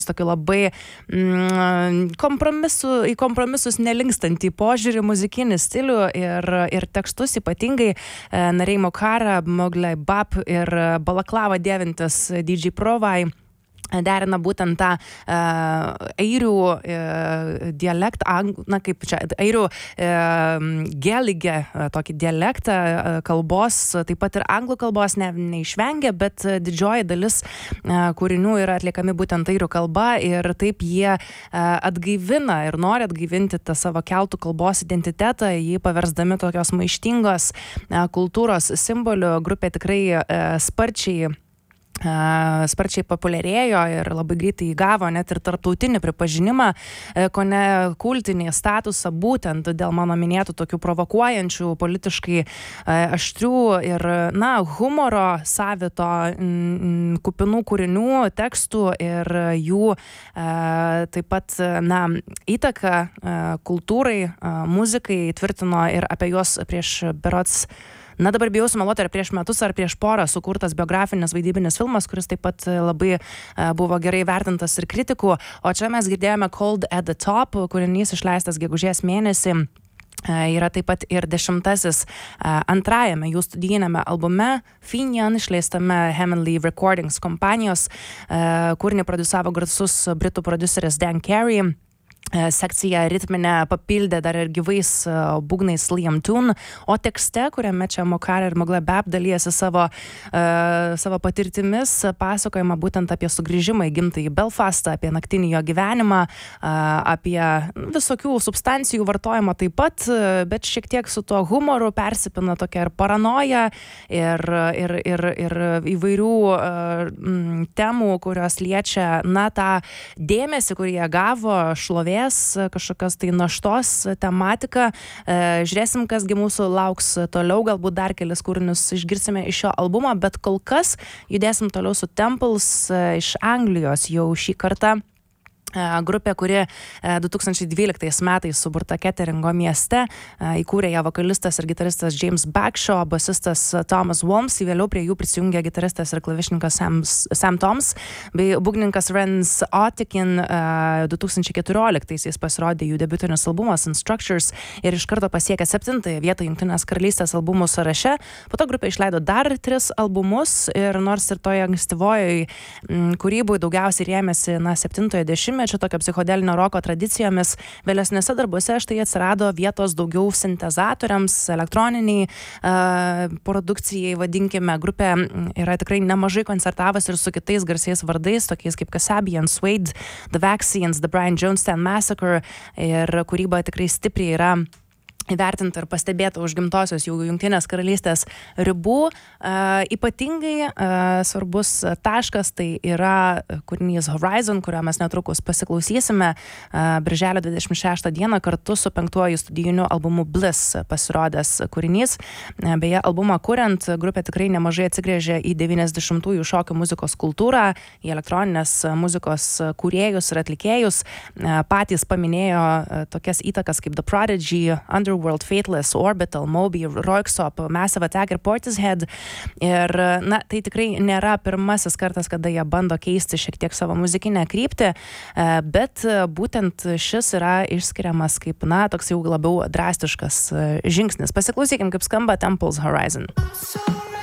tokį labai į kompromisus nelinkstantį požiūrį, muzikinį stilių ir tekstus, ypatingai Nareimo Kara, Moglai Bap ir Balaklava dėvintis DJ Provai derina būtent tą airių dialektą, airių geligę tokį dialektą kalbos, taip pat ir anglų kalbos neišvengia, bet didžioji dalis kūrinių yra atliekami būtent airių kalba ir taip jie atgaivina ir nori atgaivinti tą savo keltų kalbos identitetą, jį paversdami tokios maištingos kultūros simbolių. Grupė tikrai sparčiai populiarėjo ir labai greitai įgavo net ir tarptautinį pripažinimą, kone kultinį statusą būtent dėl mano minėtų tokių provokuojančių, politiškai aštrių ir, humoro savito kupinų kūrinių, tekstų ir jų taip pat, įtaką kultūrai, muzikai tvirtino ir apie juos prieš berods dabar bijau sumeluoti, ar prieš metus, ar prieš porą sukurtas biografinis vaidybinis filmas, kuris taip pat labai buvo gerai vertintas ir kritikų. O čia mes girdėjome Cold at the Top, kūrinys išleistas gegužės mėnesį. Yra taip pat ir 10. antrajame jų studijinėme albume Finian, išleistame Heavenly Recordings kompanijos. Kūrinį produsavo garsus britų prodiuseris Dan Carey. Sekciją ritminę papildė dar ir gyvais būgnais Liam Toon, o tekste, kuriame čia Mokara ir Moglai Bap dalyjasi savo patirtimis, pasakojama būtent apie sugrįžimą į gimtąjį Belfastą, apie naktinį jo gyvenimą, apie visokių substancijų vartojimą taip pat, bet šiek tiek su tuo humoru persipina tokia ir paranoja ir įvairių temų, kurios liečia, tą dėmesį, kurį jie gavo, šlovės, kažkokios tai naštos tematika. Žiūrėsim, kasgi mūsų lauks toliau, galbūt dar kelis kūrinius išgirsime iš šio albumo, bet kol kas judėsim toliau su Temples iš Anglijos jau šį kartą. Grupė, kuri 2012 metais suburta Keteringo mieste, įkūrė ją vokalistas ir gitaristas James Bagshaw, basistas Thomas Walms, vėliau prie jų prisijungė gitaristas ir klavišininkas Sam Toms, bei būgnininkas Rens Otikin. 2014 pasirodė jų debiutinis albumas Instructures ir iš karto pasiekė 7. vietą Jungtinės karalystės albumų sąraše. Po to grupė išleido dar 3 albumus ir nors ir toje ankstyvojoje kūryboje daugiausiai rėmėsi 70-ojo dešimtmečio tokio psichodelinio roko tradicijomis, vėlesnėse darbuose štai atsirado vietos daugiau sintezatoriams, elektroniniai produkcijai, vadinkime. Grupė yra tikrai nemažai koncertavus ir su kitais garsiais vardais, tokiais kaip Kasabian, Suede, The Vaccines, The Brian Jonestown Massacre, ir kūryba tikrai stipriai yra įvertinta ir pastebėta už gimtosios jau Jungtinės karalystės ribų. Ypatingai svarbus taškas tai yra kūrinys Horizon, kurio mes netrukus pasiklausysime. Birželio 26 dieną kartu su 5. studijiniu albumu Bliss pasirodęs kūrinys. Beje, albumą kuriant, grupė tikrai nemažai atsigrėžė į 90-ųjų šokių muzikos kultūrą, į elektroninės muzikos kūrėjus ir atlikėjus. Patys paminėjo tokias įtakas kaip The Prodigy, Underworld, Faithless, Orbital, Moby, Röyksopp, Massive Attack ir Portishead. Ir, tai tikrai nėra pirmasis kartas, kada jie bando keisti šiek tiek savo muzikinę kryptį, bet būtent šis yra išskiriamas kaip, toks jau labiau drastiškas žingsnis. Pasiklausykim, kaip skamba Temples Horizon.